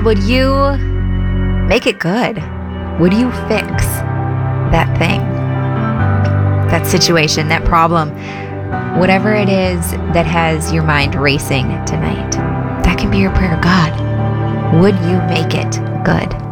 would you make it good? Would you fix that thing, that situation, that problem, whatever it is that has your mind racing tonight? That can be your prayer. God, would you make it good?